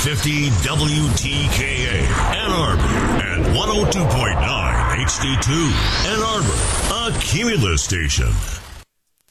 950 WTKA, Ann Arbor, and 102.9 HD2, Ann Arbor, a Cumulus station.